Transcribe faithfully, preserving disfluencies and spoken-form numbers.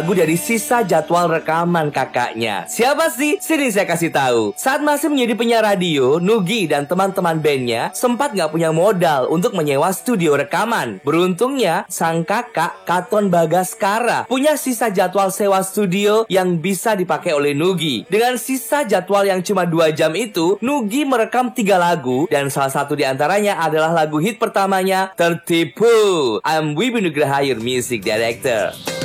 lagu dari sisa jadwal rekaman kakaknya. Siapa sih? Sini saya kasih tahu. Saat masih menjadi penyiar radio, Nugi dan teman-teman bandnya sempat nggak punya modal untuk menyewa studio rekaman. Beruntungnya, sang kakak Katon Bagaskara punya sisa jadwal sewa studio yang bisa dipakai oleh Nugi. Dengan sisa jadwal yang cuma dua jam itu, Nugi merekam tiga lagu dan salah satu di antaranya adalah lagu hit pertamanya, Tertipu. I'm Wibi Nugraha, your music director.